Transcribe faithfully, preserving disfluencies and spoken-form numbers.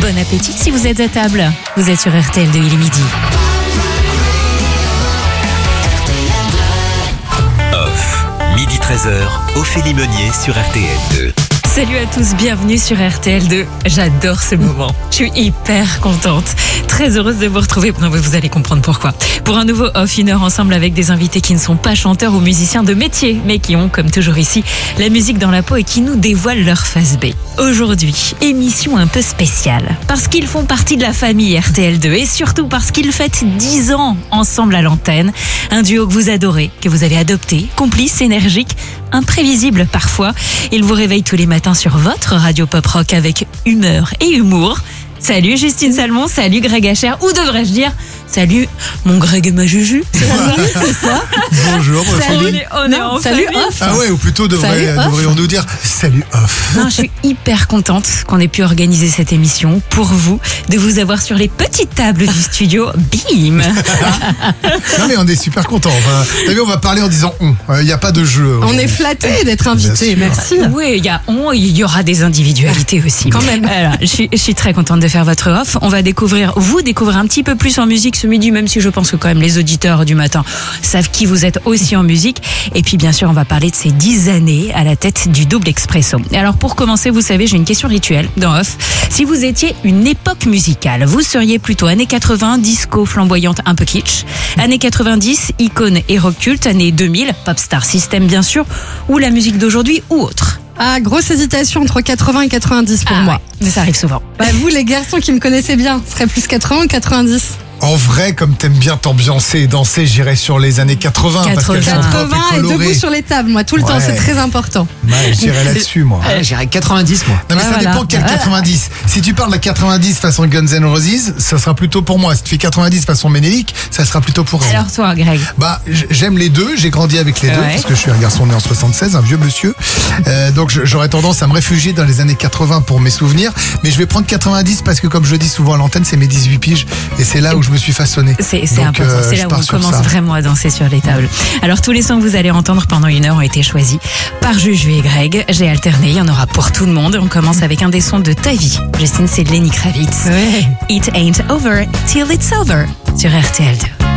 Bon appétit si vous êtes à table. Vous êtes sur R T L deux, il est midi. Off, midi treize heures, Ophélie Meunier sur R T L deux. Salut à tous, bienvenue sur R T L deux. J'adore ce moment. Je suis hyper contente. Très heureuse de vous retrouver. Non, vous allez comprendre pourquoi. Pour un nouveau Off, une heure ensemble avec des invités qui ne sont pas chanteurs ou musiciens de métier, mais qui ont, comme toujours ici, la musique dans la peau et qui nous dévoilent leur face B. Aujourd'hui, émission un peu spéciale. Parce qu'ils font partie de la famille R T L deux et surtout parce qu'ils fêtent dix ans ensemble à l'antenne. Un duo que vous adorez, que vous avez adopté, complice, énergique, imprévisible parfois. Il vous réveille tous les matins sur votre radio pop rock avec humeur et humour. Salut Justine Salmon, salut Greg Hacher, ou devrais-je dire salut mon Greg et ma Juju. C'est ça, c'est ça. Bonjour, salut, on est en salut famille. Off. Ah ouais, ou plutôt devrait, Salut, devrions-nous dire salut Off. Non, je suis hyper contente qu'on ait pu organiser cette émission pour vous, de vous avoir sur les petites tables du studio. Bim. Non mais on est super contents. Enfin, t'as vu, on va parler en disant on. Il n'y a pas de jeu. On est flattés d'être invités, Bien merci. Oui, il y a on, il y aura des individualités aussi. Quand même. Alors, je suis, je suis très contente de faire votre off. On va découvrir, vous découvrir un petit peu plus en musique ce midi, même si je pense que quand même les auditeurs du matin savent qui vous êtes aussi en musique. Et puis bien sûr, on va parler de ces dix années à la tête du Double Expresso. Et alors pour commencer, vous savez, j'ai une question rituelle dans off. Si vous étiez une époque musicale, vous seriez plutôt années quatre-vingts, disco flamboyante un peu kitsch, années quatre-vingt-dix, icône et rock culte, années deux mille, pop star system bien sûr, ou la musique d'aujourd'hui ou autre? Ah, grosse hésitation entre quatre-vingts et quatre-vingt-dix pour Ah moi. ouais, mais ça arrive souvent. Bah, vous, les garçons qui me connaissez bien, ce serait plus quatre-vingts ou quatre-vingt-dix? En vrai, comme t'aimes bien t'ambiancer et danser, j'irais sur les années quatre-vingts. Parce qu'elles sont pop quatre-vingts et colorées. debout sur les tables, moi, tout le Ouais. temps, c'est très important. Ouais, j'irais là-dessus, moi. Ah, j'irais quatre-vingt-dix moi. Non mais Ouais, ça voilà. dépend quel quatre-vingt-dix. Si tu parles de la quatre-vingt-dix façon Guns N' Roses, ça sera plutôt pour moi. Si tu fais quatre-vingt-dix façon Ménélique, ça sera plutôt pour elle. Alors toi, Greg? Bah, j- j'aime les deux, j'ai grandi avec les deux, Ouais. parce que je suis un garçon né en soixante-seize, un vieux monsieur. Euh, donc je- j'aurais tendance à me réfugier dans les années quatre-vingts pour mes souvenirs. Mais je vais prendre quatre-vingt-dix parce que comme je le dis souvent à l'antenne, c'est mes dix-huit piges. Et c'est là où je me suis façonné. C'est c'est Donc, important, euh, c'est je là où pars on sur commence ça. vraiment à danser sur les tables. Alors tous les sons que vous allez entendre pendant une heure ont été choisis par Juju et Greg. J'ai alterné, il y en aura pour tout le monde. On commence avec un des sons de ta vie. Justine, c'est Lenny Kravitz. Ouais. It ain't over till it's over sur R T L deux.